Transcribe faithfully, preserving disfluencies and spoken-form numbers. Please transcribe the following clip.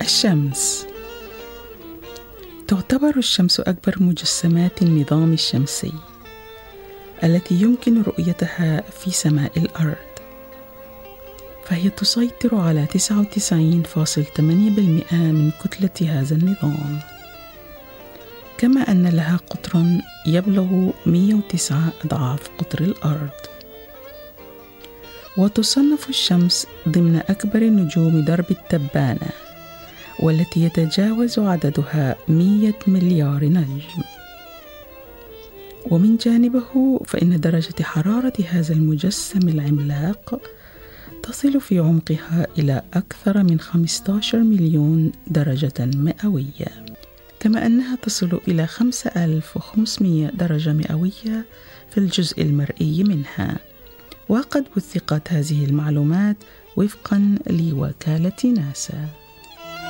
الشمس. تعتبر الشمس أكبر مجسمات النظام الشمسي التي يمكن رؤيتها في سماء الأرض، فهي تسيطر على تسعة وتسعين فاصلة ثمانية بالمئة من كتلة هذا النظام، كما أن لها قطر يبلغ مئة وتسعة أضعاف قطر الأرض. وتصنف الشمس ضمن أكبر نجوم درب التبانة، والتي يتجاوز عددها مئة مليار نجم. ومن جانبه فإن درجة حرارة هذا المجسم العملاق تصل في عمقها إلى أكثر من خمسة عشر مليون درجة مئوية، كما أنها تصل إلى خمسة آلاف وخمسمئة درجة مئوية في الجزء المرئي منها. وقد وثقت هذه المعلومات وفقا لوكالة ناسا.